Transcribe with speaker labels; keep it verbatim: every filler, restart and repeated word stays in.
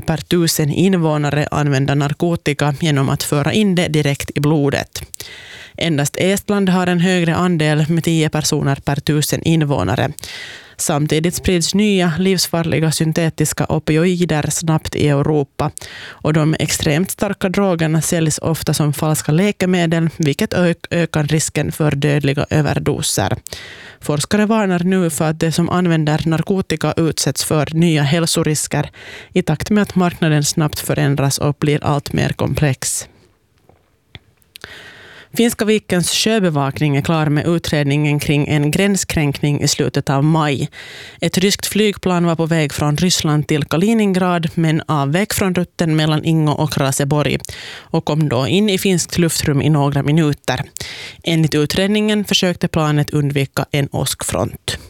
Speaker 1: per tusen invånare använda narkotika genom att föra in det direkt i blodet. Endast Estland har en högre andel med tio personer per tusen invånare. Samtidigt sprids nya livsfarliga syntetiska opioider snabbt i Europa och de extremt starka drogerna säljs ofta som falska läkemedel, vilket ök- ökar risken för dödliga överdoser. Forskare varnar nu för att de som använder narkotika utsätts för nya hälsorisker i takt med att marknaden snabbt förändras och blir allt mer komplex. Finska vikens sjöbevakning är klar med utredningen kring en gränskränkning i slutet av maj. Ett ryskt flygplan var på väg från Ryssland till Kaliningrad men avvek från rutten mellan Ingo och Raseborg och kom då in i finskt luftrum i några minuter. Enligt utredningen försökte planet undvika en åskfront.